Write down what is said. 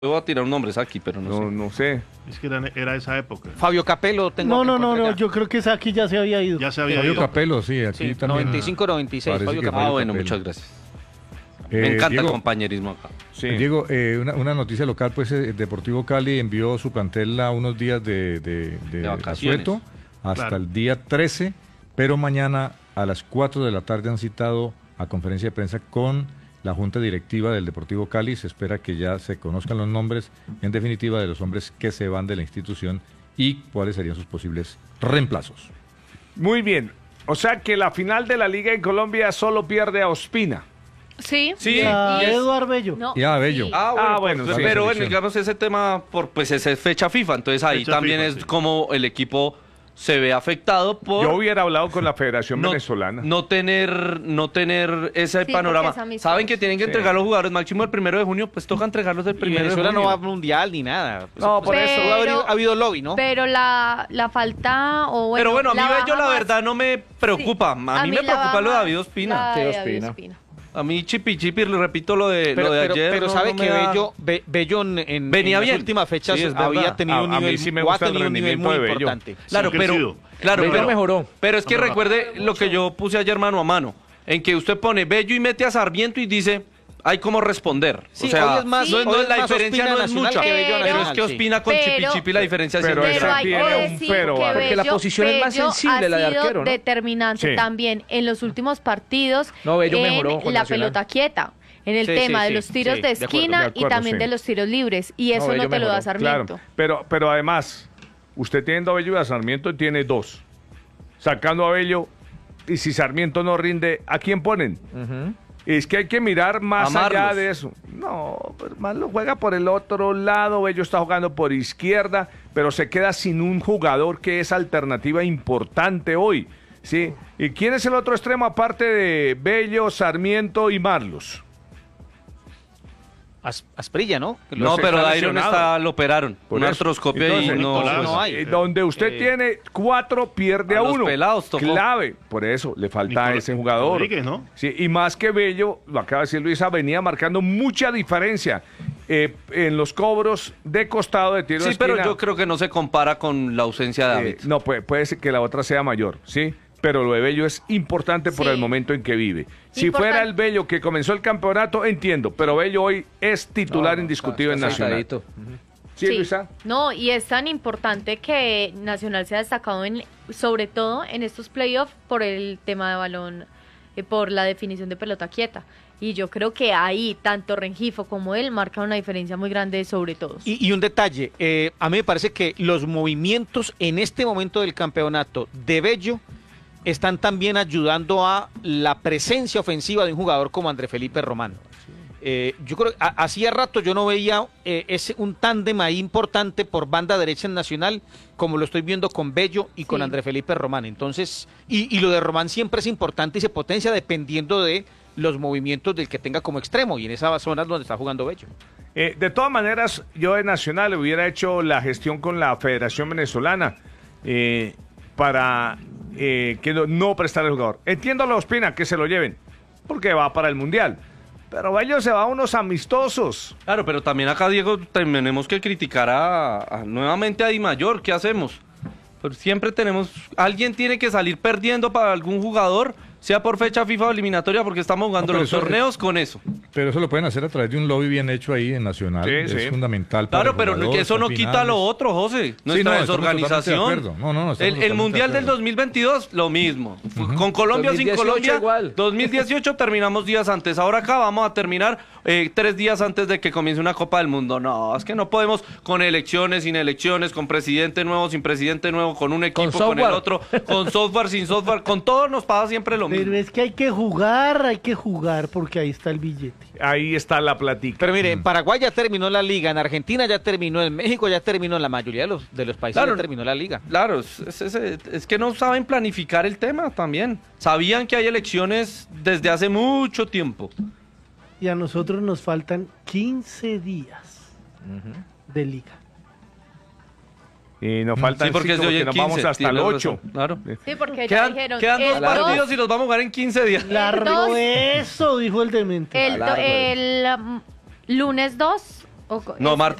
Voy a tirar un nombre aquí, pero no sé. No sé. Es que era esa época. Fabio Capello tengo No, yo creo que Saki ya se había ido. Ya se había Fabio ido. Capello, sí, aquí Sí, también. 95-96, parece Fabio que Capello. Ah, bueno, Capello. muchas gracias. Me encanta Diego, el compañerismo acá. Sí. Diego, una noticia local, pues el Deportivo Cali envió su plantel a unos días de vacaciones. asueto hasta Claro. el día 13, pero mañana a las 4 de la tarde han citado a conferencia de prensa con la Junta Directiva del Deportivo Cali. Se espera que ya se conozcan los nombres, en definitiva, de los hombres que se van de la institución y cuáles serían sus posibles reemplazos. Muy bien. O sea que la final de la Liga en Colombia solo pierde a Ospina. Sí. Sí. A Y es- Eduardo Bello. No, Y a Bello. sí. Bueno, pues, sí. pero bueno, Selección. digamos ese tema pues es fecha FIFA, entonces ahí Fecha también FIFA, es sí. como el equipo se ve afectado por Yo hubiera hablado con la Federación no, Venezolana. no tener ese Sí, panorama. porque es amistoso. Saben que tienen que Sí. entregar los jugadores máximo el 1 de junio, pues toca entregarlos el 1 de Venezuela junio. no va a mundial ni nada. No, por eso. Pero- Ha habido lobby, ¿no? Pero la falta, o bueno, Pero bueno, a mí la Bello la baja más- verdad no me preocupa. Sí, A mí me la preocupa lo de baja- David Ospina. la Sí, de Ospina. David Ospina. A mí Chipi, le repito lo de Pero ayer. pero no- sabe no me que da- Bello en Venía las bien. últimas fechas Sí, es había verdad. tenido un A mí nivel, sí me o ha gusta el tenido un nivel rendimiento muy de Bello. importante. Claro, Sí, pero crecido. Bello mejoró. Pero es que No, no, recuerde lo que yo puse ayer mano a mano, en que usted pone Bello y mete a Sarmiento y dice, hay cómo responder. Sí, o sea, hoy es más- no, hoy la es más diferencia Ospina no es Nacional mucha, que Bello pero es Nacional, que sí. Ospina con Pero- Chipi la diferencia pero siempre es esa Pero grande. hay tiene que un decir pero, que porque la Bello- posición es más Bello sensible, ha la de sido arquero, ¿no? determinante Sí. también en los últimos partidos No, Bello en mejoró con la Nacional. pelota quieta, en el Sí, tema sí, de sí, los tiros sí, de de acuerdo, esquina de acuerdo, y también sí. de los tiros libres, y eso no, Bello te lo da mejoró, Sarmiento. Claro, pero además, usted teniendo a Bello y a Sarmiento tiene dos. Sacando a Bello, y si Sarmiento no rinde, ¿a quién ponen? Es que hay que mirar más Amarlos. allá de eso. No, pues Marlo juega por el otro lado, Bello está jugando por izquierda, pero se queda sin un jugador que es alternativa importante hoy. ¿Sí? ¿Y quién es el otro extremo aparte de Bello, Sarmiento y Marlos? Asprilla, ¿no? Que lo- No, sé, pero está Dairon lesionado. lo operaron. Por Una eso. artroscopia y Entonces, no... Nicolás, pues, no hay. Donde usted tiene 4, pierde a a los uno. pelados tocó. Clave. Por eso le falta a Nicolás ese jugador. Rodríguez, ¿no? Sí, y más que Bello, lo acaba de decir Luisa, venía marcando mucha diferencia en los cobros de costado de tiro de Sí, pero esquina. yo creo que no se compara con la ausencia de David. No, puede ser que la otra sea mayor, ¿sí? Pero lo de Bello es importante por Sí. el momento en que vive. Si Importante. fuera el Bello que comenzó el campeonato, entiendo, pero Bello hoy es titular indiscutido en Nacional. Aceitadito. ¿Sí, Luisa? No, y es tan importante que Nacional se ha destacado sobre todo en estos playoffs por el tema de balón, por la definición de pelota quieta. Y yo creo que ahí tanto Rengifo como él marcan una diferencia muy grande sobre todos. Y un detalle, a mí me parece que los movimientos en este momento del campeonato de Bello están también ayudando a la presencia ofensiva de un jugador como André Felipe Román. Yo creo que hacía rato yo no veía un tándem ahí importante por banda derecha en Nacional como lo estoy viendo con Bello y con Sí. André Felipe Román. Entonces, y lo de Román siempre es importante y se potencia dependiendo de los movimientos del que tenga como extremo y en esas zonas donde está jugando Bello. De todas maneras, yo de Nacional hubiera hecho la gestión con la Federación Venezolana para que no prestar el jugador. Entiendo a la Ospina que se lo lleven, porque va para el Mundial. Pero ellos se va a unos amistosos. Claro, pero también acá, Diego, tenemos que criticar nuevamente a Di Mayor. ¿Qué hacemos? Pues siempre alguien tiene que salir perdiendo para algún jugador, sea por fecha FIFA o eliminatoria, porque estamos jugando No, pero los eso- torneos con eso. Pero eso lo pueden hacer a través de un lobby bien hecho ahí en Nacional. Sí, es sí. fundamental para Claro, el pero jugador, que eso no estar quita finales. lo otro, José. Sí, Nuestra no, estamos totalmente de desorganización. acuerdo. No, estamos el totalmente Mundial de del acuerdo. 2022, lo mismo. Con Colombia o sin 2018 Colombia, igual. 2018 terminamos días antes. Ahora acá vamos a terminar 3 días antes de que comience una Copa del Mundo. No, es que no podemos con elecciones, sin elecciones, con presidente nuevo, sin presidente nuevo, con un equipo, con el software. otro, con software, sin software. Con todo nos pasa siempre lo mismo. Pero es que hay que jugar porque ahí está el billete. Ahí está la platica. Pero mire, en Paraguay ya terminó la liga, en Argentina ya terminó, en México ya terminó, en la mayoría de los países Claro. ya terminó la liga. Claro, es que no saben planificar el tema también. Sabían que hay elecciones desde hace mucho tiempo. Y a nosotros nos faltan 15 días de liga. Y nos falta Sí, porque es de hoy en nos 15. vamos hasta el tienes 2 razón, Claro. Sí, porque ya Quedan, dijeron quedan 2 el partidos 2, y los vamos a jugar en 15 días. Largo dos- eso, dijo el demente. lunes 2 O co- No, es- martes